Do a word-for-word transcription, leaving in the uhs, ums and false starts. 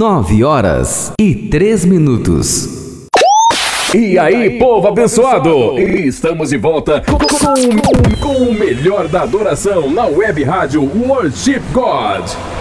nove horas e três minutos. E aí, povo abençoado! Estamos de volta com, com, com o melhor da adoração na web rádio Worship God.